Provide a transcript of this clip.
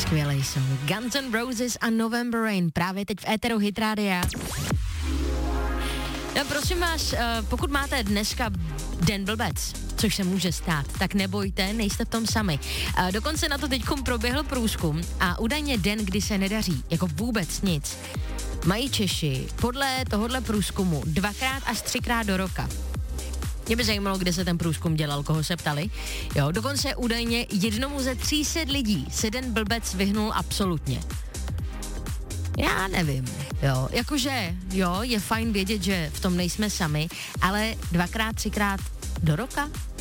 Skvělej song. Guns N' Roses a November Rain právě teď v éteru Hit Rádia. No prosím vás, pokud máte dneska den blbec, což se může stát, tak nebojte, nejste v tom sami. Dokonce na to teďkom proběhl průzkum a údajně den, kdy se nedaří, jako vůbec nic, mají Češi podle tohohle průzkumu 2x až 3x do roka. Mě by zajímalo, kde se ten průzkum dělal, koho se ptali. Jo, dokonce údajně jednomu ze 300 lidí se den blbec vyhnul absolutně. Já nevím, jo, jakože, jo, je fajn vědět, že v tom nejsme sami, ale 2x, 3x do roka?